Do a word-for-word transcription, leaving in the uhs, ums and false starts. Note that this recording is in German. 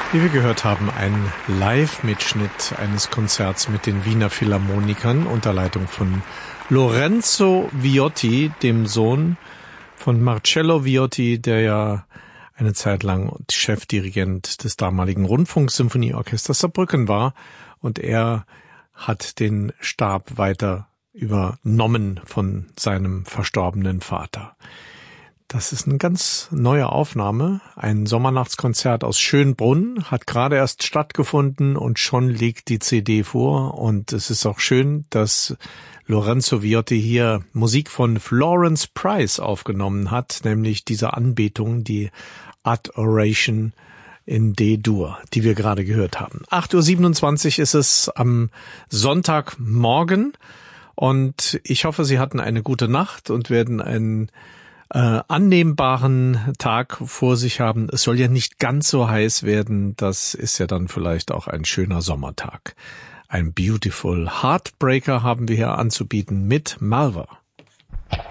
Wie wir gehört haben, ein Live-Mitschnitt eines Konzerts mit den Wiener Philharmonikern unter Leitung von Lorenzo Viotti, dem Sohn von Marcello Viotti, der ja eine Zeit lang Chefdirigent des damaligen Rundfunksymphonieorchesters Saarbrücken war. Und er hat den Stab weiter übernommen von seinem verstorbenen Vater. Das ist eine ganz neue Aufnahme. Ein Sommernachtskonzert aus Schönbrunn hat gerade erst stattgefunden und schon liegt die C D vor. Und es ist auch schön, dass Lorenzo Viotti hier Musik von Florence Price aufgenommen hat, nämlich diese Anbetung, die Adoration in D-Dur, die wir gerade gehört haben. acht Uhr siebenundzwanzig ist es am Sonntagmorgen und ich hoffe, Sie hatten eine gute Nacht und werden einen Äh, annehmbaren Tag vor sich haben. Es soll ja nicht ganz so heiß werden, das ist ja dann vielleicht auch ein schöner Sommertag. Ein Beautiful Heartbreaker haben wir hier anzubieten mit Malva.